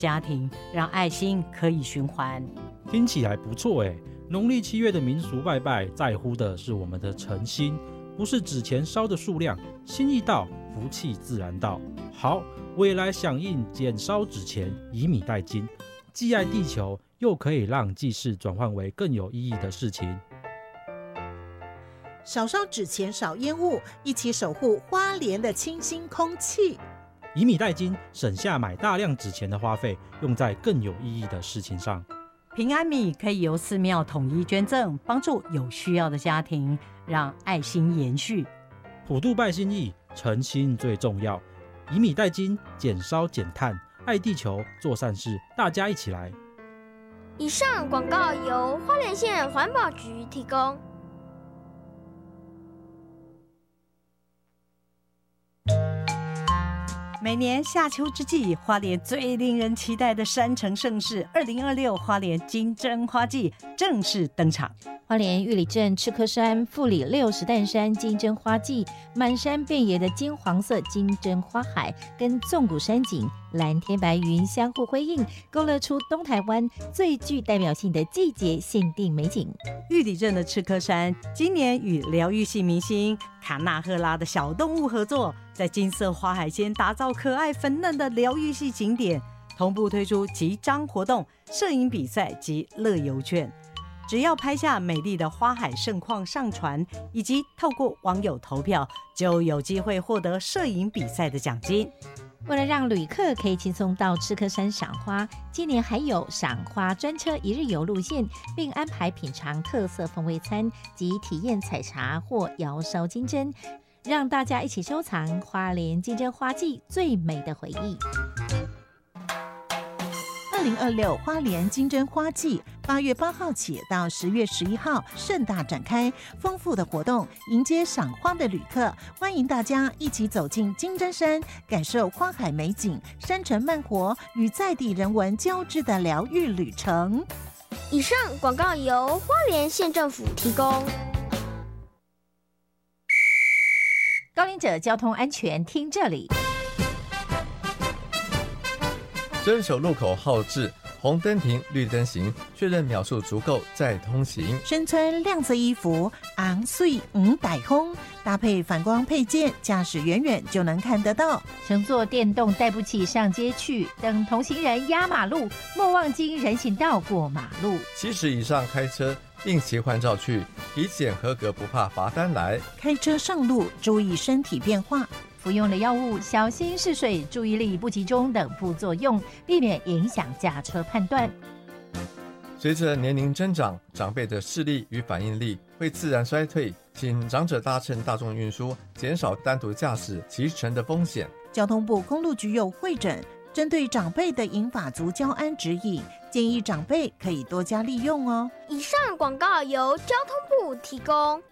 家庭，让爱心可以循环。 听起来不错耶。农历7月的民俗拜拜，在乎的是我们的诚心，不是纸钱烧的数量。心意到，福气自然到。好，我也来响应减烧纸钱，以米代金，既爱地球，又可以让祭祀转换为更有意义的事情。 少烧纸钱，少烟雾，一起守护花莲的清新空气。 以米代金，省下买大量纸钱的花费，用在更有意义的事情上。 平安米可以由寺庙统一捐赠，帮助有需要的家庭，让爱心延续。 普渡拜心意，诚心最重要。以米代金，减烧减碳，爱地球，做善事，大家一起来。 以上广告由花莲县环保局提供。 每年夏秋之际，花莲最令人期待的山城盛事2026花莲金针花季正式登场。 花莲玉里镇赤科山富里60担山金针花季，满山遍野的金黄色金针花海跟纵谷山景、蓝天白云相互辉映，勾勒出东台湾最具代表性的季节限定美景。 玉里镇的赤科山今年与疗愈系明星卡纳赫拉的小动物合作，在金色花海间打造可爱粉嫩的疗愈系景点，同步推出集章活动、摄影比赛及乐游券。只要拍下美丽的花海盛况上传，以及透过网友投票，就有机会获得摄影比赛的奖金。 为了让旅客可以轻松到赤科山赏花，今年还有赏花专车1日游路线，并安排品尝特色风味餐及体验采茶或摇烧金针，让大家一起收藏花莲金针花季最美的回忆。 2026花莲金针花季8月8号起到10月11号盛大展开，丰富的活动迎接赏花的旅客，欢迎大家一起走进金针山，感受花海美景、山城慢活与在地人文交织的疗愈旅程。 以上广告由花莲县政府提供。 高龄者交通安全听这里。 遵守路口号志，红灯停，绿灯行，确认秒数足够再通行。 身穿亮色衣服，昂睡5歹轰，搭配反光配件，驾驶远远就能看得到。 乘坐电动代步器上街去，等同行人压马路，莫忘经人行道过马路。 70以上开车定期换照去，体检合格不怕罚单来。 开车上路注意身体变化。 服用的药物小心嗜睡、注意力不集中等副作用，避免影响驾车判断。 随着年龄增长，长辈的视力与反应力会自然衰退，请长者搭乘大众运输，减少单独驾驶骑乘的风险。 交通部公路局有会诊，针对长辈的银发族交安指引，建议长辈可以多加利用哦。 以上广告由交通部提供。